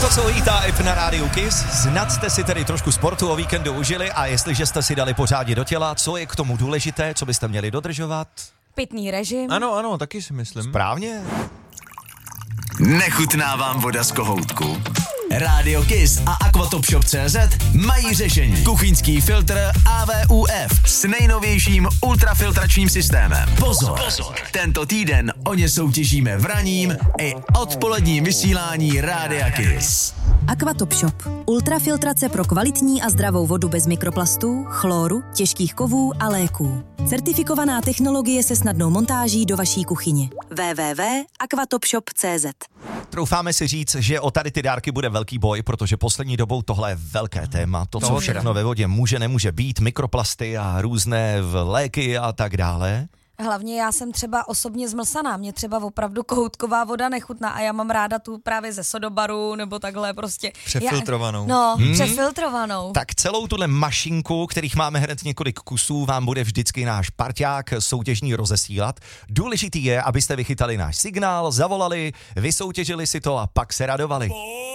to, co hýtá i na rádiu Kiss. Snad jste si tedy trošku sportu o víkendu užili a jestliže jste si dali pořádně do těla, co je k tomu důležité, co byste měli dodržovat? Pitný režim. Ano, taky si myslím. Správně. Nechutná vám voda z kohoutku? Rádio Kiss a Aquatopshop.cz mají řešení. Kuchyňský filtr AVUF s nejnovějším ultrafiltračním systémem. Pozor! Tento týden o ně soutěžíme v ranním i odpoledním vysílání Rádia Kiss. Aquatop Shop. Ultrafiltrace pro kvalitní a zdravou vodu bez mikroplastů, chloru, těžkých kovů a léků. Certifikovaná technologie se snadnou montáží do vaší kuchyně. www.aquatopshop.cz. Troufáme si říct, že o tady ty dárky bude velký boj, protože poslední dobou tohle je velké téma. To, co všechno ve vodě může, nemůže být, mikroplasty a různé léky a tak dále. Hlavně já jsem třeba osobně zmlsaná, mě třeba opravdu kohoutková voda nechutná a já mám ráda tu právě ze sodobaru nebo takhle prostě. Přefiltrovanou. Přefiltrovanou. Tak celou tuhle mašinku, kterých máme hned několik kusů, vám bude vždycky náš parťák soutěžní rozesílat. Důležitý je, abyste vychytali náš signál, zavolali, vysoutěžili si to a pak se radovali.